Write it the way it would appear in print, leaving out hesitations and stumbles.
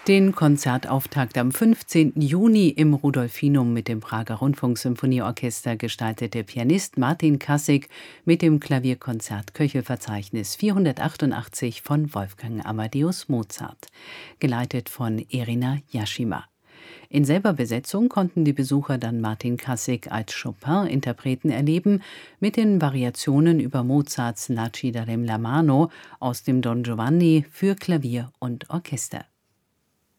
Den Konzertauftakt am 15. Juni im Rudolfinum mit dem Prager Rundfunksymphonieorchester gestaltete Pianist Martin Kassig mit dem Klavierkonzert Köchelverzeichnis 488 von Wolfgang Amadeus Mozart, geleitet von Irina Yashima. In selber Besetzung konnten die Besucher dann Martin Kassig als Chopin-Interpreten erleben, mit den Variationen über Mozarts Nasciderem la mano aus dem Don Giovanni für Klavier und Orchester.